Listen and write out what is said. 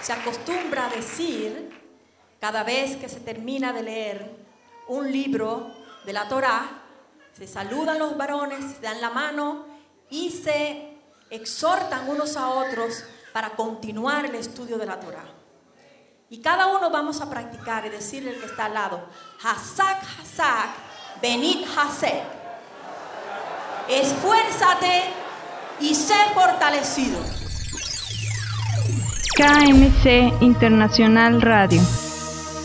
Se acostumbra a decir, cada vez que se termina de leer un libro de la Torá, se saludan los varones, se dan la mano y se exhortan unos a otros para continuar el estudio de la Torá. Y cada uno vamos a practicar y decirle al que está al lado, Hazak, Hazak, Benit Hasek. Esfuérzate y sé fortalecido. KMC Internacional Radio.